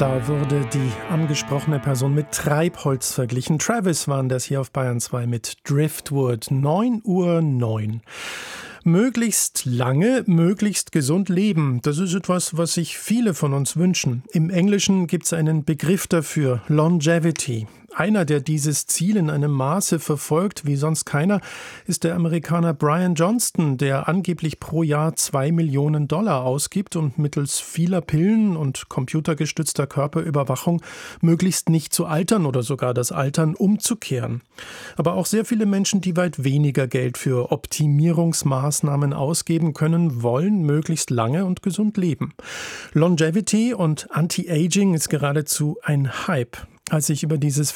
Da wurde die angesprochene Person mit Treibholz verglichen. Travis waren das hier auf Bayern 2 mit Driftwood. 9:09 Uhr. Möglichst lange, möglichst gesund leben. Das ist etwas, was sich viele von uns wünschen. Im Englischen gibt es einen Begriff dafür, Longevity. Einer, der dieses Ziel in einem Maße verfolgt wie sonst keiner, ist der Amerikaner Brian Johnston, der angeblich pro Jahr $2 Millionen ausgibt und mittels vieler Pillen und computergestützter Körperüberwachung möglichst nicht zu altern oder sogar das Altern umzukehren. Aber auch sehr viele Menschen, die weit weniger Geld für Optimierungsmaßnahmen ausgeben können, wollen möglichst lange und gesund leben. Longevity und Anti-Aging ist geradezu ein Hype. Als ich über dieses